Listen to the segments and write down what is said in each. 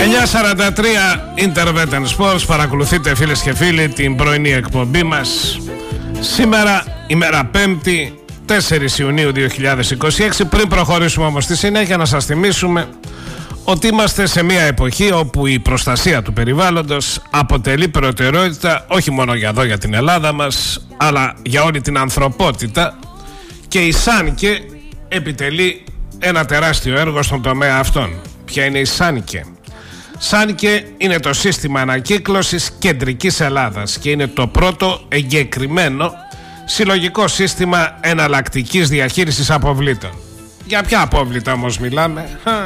9:43 Internet and Sports. Παρακολουθείτε, φίλες και φίλοι, την πρωινή εκπομπή μας. Σήμερα, ημέρα 5η, 4 Ιουνίου 2026. Πριν προχωρήσουμε όμως στη συνέχεια, να σας θυμίσουμε ότι είμαστε σε μια εποχή όπου η προστασία του περιβάλλοντος αποτελεί προτεραιότητα όχι μόνο για εδώ, για την Ελλάδα μας, αλλά για όλη την ανθρωπότητα, και η ΣΑΝΚΕ επιτελεί ένα τεράστιο έργο στον τομέα αυτόν. Ποια είναι η ΣΑΝΚΕ? ΣΑΝΚΕ είναι το σύστημα ανακύκλωσης κεντρικής Ελλάδας και είναι το πρώτο εγκεκριμένο συλλογικό σύστημα εναλλακτικής διαχείρισης αποβλήτων. Για ποια απόβλητα όμως μιλάμε?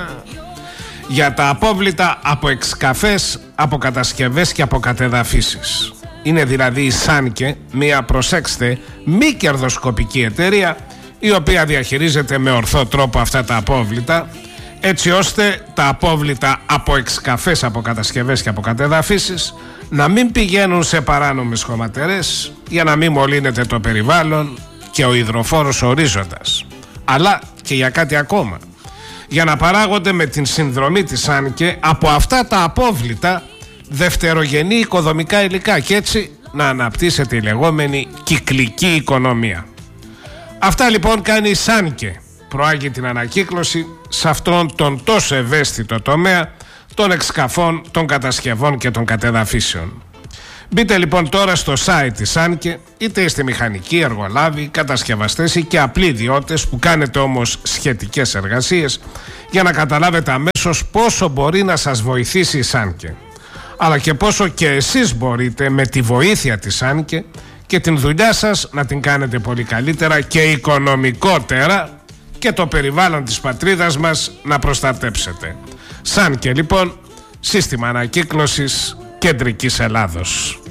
Για τα απόβλητα από εξκαφές, από κατασκευές και από κατεδαφίσεις. Είναι δηλαδή η ΣΑΝΚΕ μια, προσέξτε, μη κερδοσκοπική εταιρεία, η οποία διαχειρίζεται με ορθό τρόπο αυτά τα απόβλητα, έτσι ώστε τα απόβλητα από εξκαφές, από κατασκευές και από κατεδαφίσεις να μην πηγαίνουν σε παράνομες χωματερές, για να μην μολύνεται το περιβάλλον και ο υδροφόρος ορίζοντας, αλλά και για κάτι ακόμα, για να παράγονται με την συνδρομή της ΣΑΝΚΕ από αυτά τα απόβλητα δευτερογενή οικοδομικά υλικά, και έτσι να αναπτύσσεται η λεγόμενη κυκλική οικονομία. Αυτά λοιπόν κάνει η ΣΑΝΚΕ. Προάγει την ανακύκλωση σε αυτόν τον τόσο ευαίσθητο τομέα των εξκαφών, των κατασκευών και των κατεδαφίσεων. Μπείτε λοιπόν τώρα στο site της ΣΑΝΚΕ, είτε είστε μηχανικοί, εργολάβοι, κατασκευαστές ή και απλοί ιδιώτες που κάνετε όμως σχετικές εργασίες, για να καταλάβετε αμέσως πόσο μπορεί να σας βοηθήσει η ΣΑΝΚΕ, αλλά και πόσο και εσείς μπορείτε με τη βοήθεια της ΣΑΝΚΕ και την δουλειά σας να την κάνετε πολύ καλύτερα και οικονομικότερα, και το περιβάλλον της πατρίδας μας να προστατέψετε. ΣΑΝΚΕ λοιπόν, σύστημα ανακύκλωσης κεντρικής Ελλάδος.